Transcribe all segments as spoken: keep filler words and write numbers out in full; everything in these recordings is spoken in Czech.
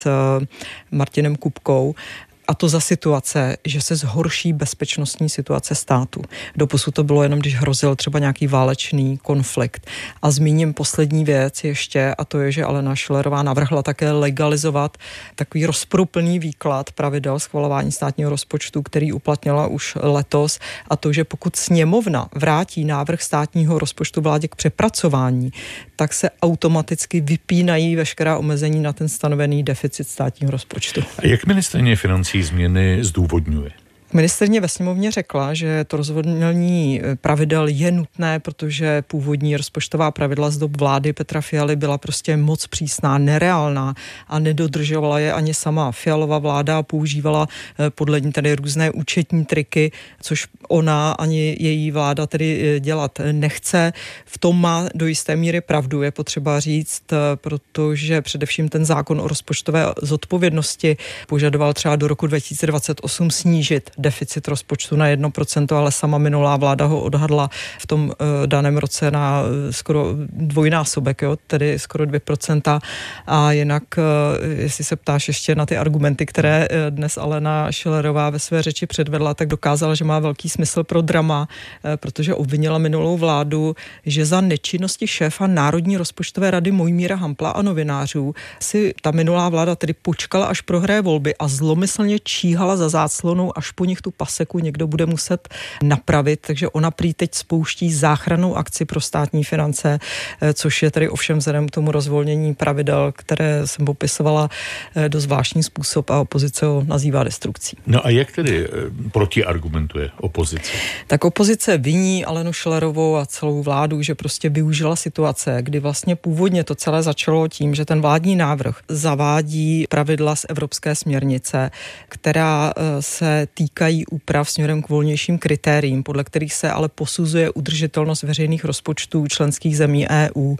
s Martinem Kupkou. A to za situace, že se zhorší bezpečnostní situace státu. Doposud to bylo jenom, když hrozil třeba nějaký válečný konflikt. A zmíním poslední věc ještě, a to je, že Alena Schillerová navrhla také legalizovat takový rozporuplný výklad pravidel schvalování státního rozpočtu, který uplatnila už letos, a to, že pokud sněmovna vrátí návrh státního rozpočtu vládě k přepracování, tak se automaticky vypínají veškerá omezení na ten stanovený deficit státního rozpočtu. A jak ministryně financí změny zdůvodňuje? Ministryně ve sněmovně řekla, že to rozvolnění pravidel je nutné, protože původní rozpočtová pravidla z dob vlády Petra Fialy byla prostě moc přísná, nereálná a nedodržovala je ani sama Fialova vláda a používala podle ní tedy různé účetní triky, což ona ani její vláda tedy dělat nechce. V tom má do jisté míry pravdu, je potřeba říct, protože především ten zákon o rozpočtové zodpovědnosti požadoval třeba do roku dva tisíce dvacet osm snížit deficit rozpočtu na jedno procento, ale sama minulá vláda ho odhadla v tom uh, daném roce na uh, skoro dvojnásobek, jo, tedy skoro dvě procenta. A jinak, uh, jestli se ptáš ještě na ty argumenty, které uh, dnes Alena Schillerová ve své řeči předvedla, tak dokázala, že má velký smysl pro drama, uh, protože obvinila minulou vládu, že za nečinnosti šéfa Národní rozpočtové rady Mojmíra Hampla a novinářů si ta minulá vláda tedy počkala, až prohraje volby a zlomyslně číhala za záclonou, až po nich tu paseku někdo bude muset napravit, takže ona prý teď spouští záchrannou akci pro státní finance, což je tedy ovšem vzhledem k tomu rozvolnění pravidel, které jsem popisovala, dost zvláštní způsob a opozice ho nazývá destrukcí. No a jak tedy protiargumentuje opozice? Tak opozice viní Alenu Schillerovou a celou vládu, že prostě využila situace, kdy vlastně původně to celé začalo tím, že ten vládní návrh zavádí pravidla z evropské směrnice, která se týkají úprav směrem k volnějším kritériím, podle kterých se ale posuzuje udržitelnost veřejných rozpočtů členských zemí E U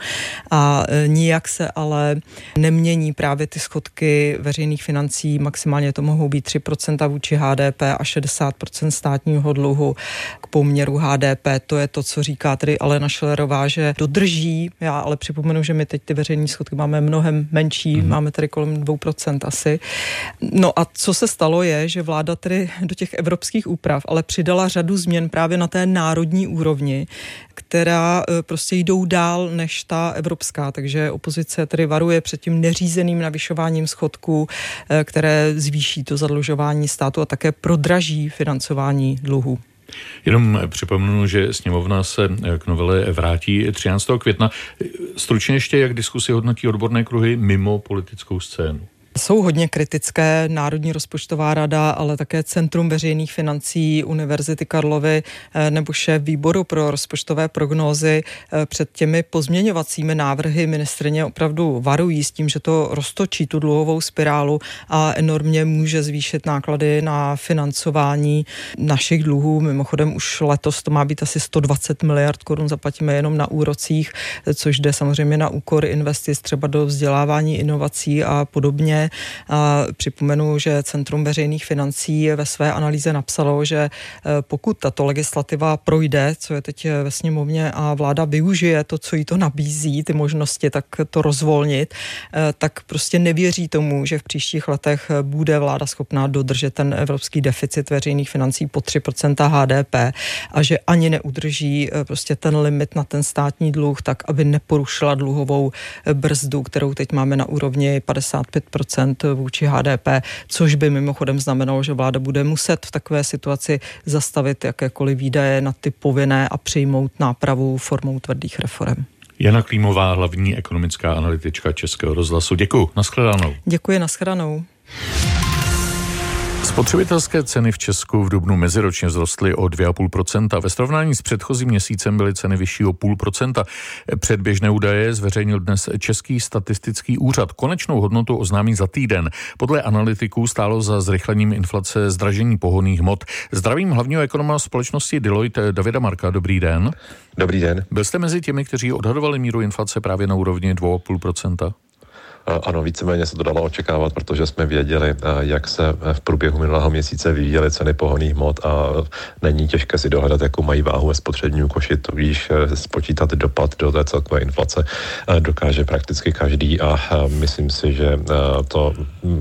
a nijak se ale nemění právě ty schodky veřejných financí, maximálně to mohou být tři procenta vůči H D P a šedesát procent státního dluhu k poměru H D P. To je to, co říká tedy Alena Schillerová, že dodrží. Já ale připomenu, že my teď ty veřejné schodky máme mnohem menší, mm. máme tady kolem dvě procenta asi. No a co se stalo je, že vláda tedy do těch evropských úprav, ale přidala řadu změn právě na té národní úrovni, která prostě jdou dál než ta evropská, takže opozice tedy varuje před tím neřízeným navyšováním schodků, které zvýší to zadlužování státu a také prodraží financování dluhu. Jenom připomenu, že sněmovna se k novele vrátí třináctého května. Stručně ještě, jak diskusi hodnotí odborné kruhy mimo politickou scénu? Jsou hodně kritické Národní rozpočtová rada, ale také Centrum veřejných financí Univerzity Karlovy nebo šéf výboru pro rozpočtové prognózy před těmi pozměňovacími návrhy ministryně opravdu varují s tím, že to roztočí tu dluhovou spirálu a enormně může zvýšit náklady na financování našich dluhů. Mimochodem už letos to má být asi sto dvacet miliard korun, zaplatíme jenom na úrocích, což jde samozřejmě na úkor investic třeba do vzdělávání, inovací a podobně. A připomenu, že Centrum veřejných financí ve své analýze napsalo, že pokud tato legislativa projde, co je teď ve sněmovně a vláda využije to, co jí to nabízí, ty možnosti, tak to rozvolnit, tak prostě nevěří tomu, že v příštích letech bude vláda schopná dodržet ten evropský deficit veřejných financí po tři procenta H D P a že ani neudrží prostě ten limit na ten státní dluh, tak aby neporušila dluhovou brzdu, kterou teď máme na úrovni padesát pět procent vůči H D P, což by mimochodem znamenalo, že vláda bude muset v takové situaci zastavit jakékoliv výdaje na ty povinné a přijmout nápravu formou tvrdých reforem. Jana Klímová, hlavní ekonomická analytička Českého rozhlasu. Děkuji, nashledanou. Děkuji, nashledanou. Spotřebitelské ceny v Česku v dubnu meziročně vzrostly o dvě celá pět procenta. Ve srovnání s předchozím měsícem byly ceny vyšší o půl procenta. Předběžné údaje zveřejnil dnes Český statistický úřad. Konečnou hodnotu oznámí za týden. Podle analytiků stálo za zrychlením inflace zdražení pohonných hmot. Zdravím hlavního ekonoma společnosti Deloitte Davida Marka. Dobrý den. Dobrý den. Byl jste mezi těmi, kteří odhadovali míru inflace právě na úrovni dvě celá pět procenta? Ano, víceméně se to dalo očekávat, protože jsme věděli, jak se v průběhu minulého měsíce vyvíjely ceny pohonných hmot a není těžké si dohledat, jakou mají váhu ve spotřebním koši, tudíž spočítat dopad do té celkové inflace dokáže prakticky každý a myslím si, že to